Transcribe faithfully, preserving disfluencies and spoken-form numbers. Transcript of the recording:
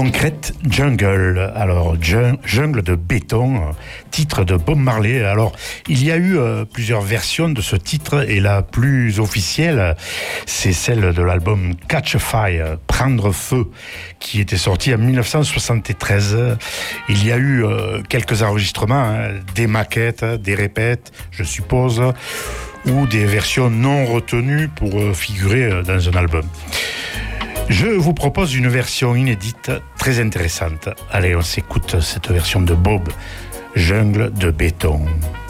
Concrete Jungle, alors Jungle de béton, titre de Bob Marley. Alors il y a eu euh, plusieurs versions de ce titre et la plus officielle, c'est celle de l'album Catch a Fire, Prendre Feu, qui était sorti en dix-neuf cent soixante-treize. Il y a eu euh, quelques enregistrements, hein, des maquettes, des répètes, je suppose, ou des versions non retenues pour euh, figurer euh, dans un album. Je vous propose une version inédite très intéressante. Allez, on s'écoute cette version de Bob, Jungle de béton.